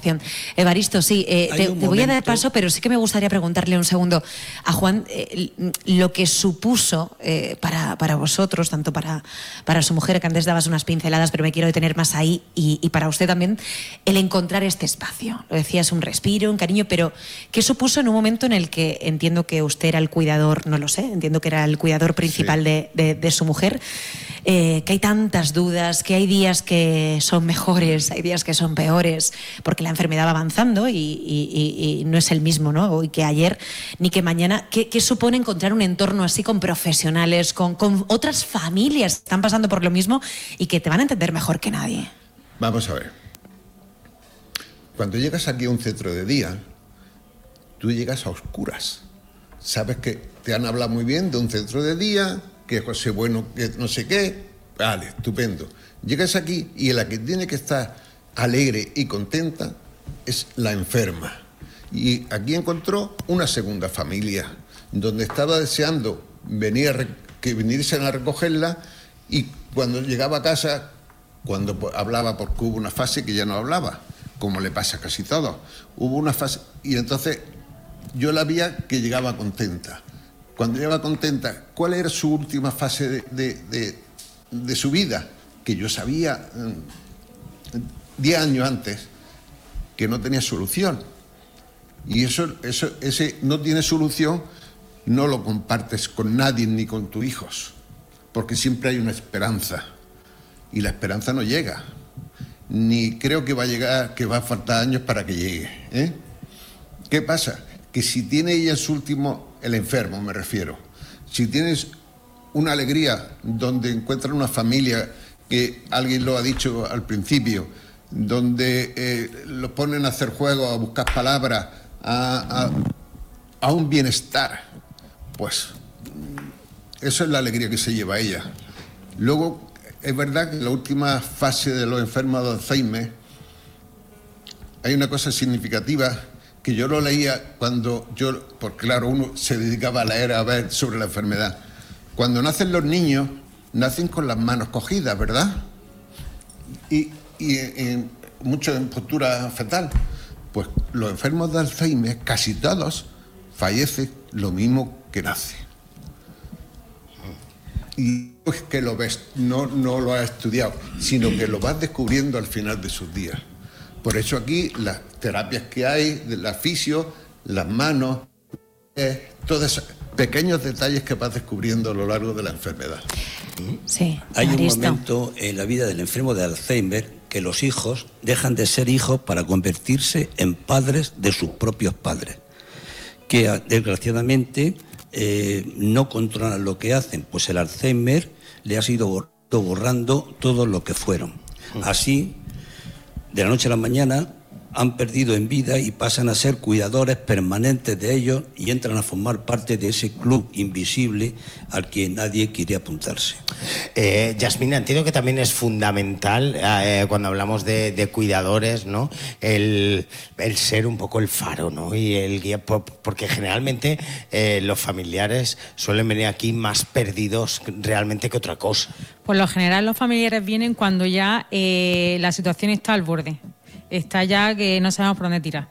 conversación. Evaristo, sí, te voy a dar paso, pero sí que me gustaría preguntarle un segundo a Juan lo que supuso para vosotros, tanto para su mujer, que antes dabas unas pinceladas, pero me quiero detener más ahí, y para usted también, el encontrar este espacio. Lo decías, un respiro, un cariño, pero ¿qué supuso en un momento en el que entiendo que usted era el cuidador, no lo sé, entiendo que era el cuidador principal de su mujer, que hay tantas dudas, que hay días que son mejores, hay días que son peores, porque la enfermedad va avanzando y no es el mismo, ¿no?, hoy que ayer, ni que mañana? ¿Qué supone encontrar un entorno así con profesionales, con otras familias que están pasando por lo mismo y que te van a entender mejor que nadie? Vamos a ver. Cuando llegas aquí a un centro de día, tú llegas a oscuras. Sabes que te han hablado muy bien de un centro de día, que José Bueno, que no sé qué. Vale, estupendo. Llegas aquí y la que tiene que estar alegre y contenta es la enferma. Y aquí encontró una segunda familia, donde estaba deseando que viniesen a recogerla, y cuando llegaba a casa, cuando hablaba, porque hubo una fase que ya no hablaba, como le pasa a casi todo. Hubo una fase, y entonces yo la veía que llegaba contenta. Cuando llegaba contenta, ¿cuál era su última fase de su vida? Que yo sabía 10 años antes que no tenía solución. Y ese no tiene solución, no lo compartes con nadie ni con tus hijos, porque siempre hay una esperanza, y la esperanza no llega, ni creo que va a llegar, que va a faltar años para que llegue, ¿eh? ¿Qué pasa? Que si tiene ella su último, el enfermo me refiero, si tienes una alegría donde encuentran una familia, que alguien lo ha dicho al principio, donde lo ponen a hacer juegos, a buscar palabras, a un bienestar, pues eso es la alegría que se lleva ella. Luego, es verdad que en la última fase de los enfermos de Alzheimer hay una cosa significativa que yo lo leía cuando porque claro, uno se dedicaba a leer, a ver sobre la enfermedad. Cuando nacen los niños, nacen con las manos cogidas, ¿verdad? Y muchos en postura fetal. Pues los enfermos de Alzheimer, casi todos, fallecen lo mismo que nace. Y no es que lo ves, no lo has estudiado, sino que lo vas descubriendo al final de sus días. Por eso aquí las terapias que hay, de la fisio, las manos, todos esos pequeños detalles que vas descubriendo a lo largo de la enfermedad. Sí, hay un momento en la vida del enfermo de Alzheimer que los hijos dejan de ser hijos para convertirse en padres de sus propios padres, que desgraciadamente no controlan lo que hacen, pues el Alzheimer le ha sido borrando todo lo que fueron. Así, de la noche a la mañana, han perdido en vida y pasan a ser cuidadores permanentes de ellos y entran a formar parte de ese club invisible al que nadie quiere apuntarse. Yasmina, entiendo que también es fundamental cuando hablamos de cuidadores, ¿no?, el ser un poco el faro, ¿no?, y el guía, porque generalmente los familiares suelen venir aquí más perdidos realmente que otra cosa. Por lo general los familiares vienen cuando ya la situación está al borde. Está ya que no sabemos por dónde tirar.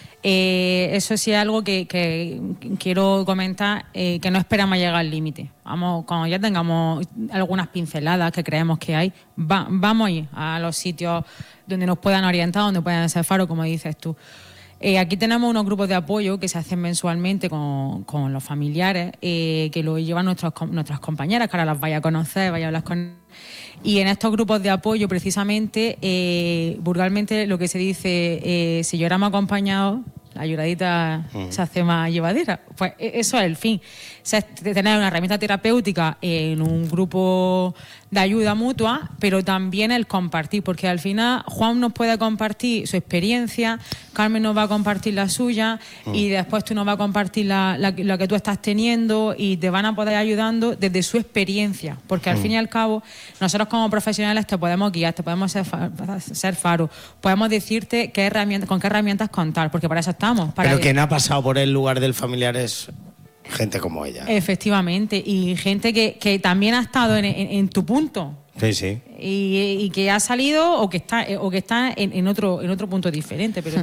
Eso sí es algo que quiero comentar, que no esperamos llegar al límite. Vamos, cuando ya tengamos algunas pinceladas que creemos que hay, vamos a ir a los sitios donde nos puedan orientar, donde puedan ser faro, como dices tú. Aquí tenemos unos grupos de apoyo que se hacen mensualmente con los familiares, que lo llevan nuestras compañeras, que ahora las vaya a conocer, vaya a hablar con. Y en estos grupos de apoyo, precisamente, vulgarmente lo que se dice, si lloramos acompañados, la lloradita se hace más llevadera. Pues eso es el fin. O sea, tener una herramienta terapéutica en un grupo de ayuda mutua, pero también el compartir, porque al final Juan nos puede compartir su experiencia, Carmen nos va a compartir la suya, y después tú nos vas a compartir lo que tú estás teniendo, y te van a poder ayudando desde su experiencia, porque al fin y al cabo nosotros como profesionales te podemos guiar, te podemos ser faro, podemos decirte con qué herramientas contar, porque para eso estamos. Pero quien ha pasado por el lugar del familiar es gente como ella. Efectivamente, y gente que también ha estado en tu punto. Sí, sí. Y que ha salido o que está en otro punto diferente, pero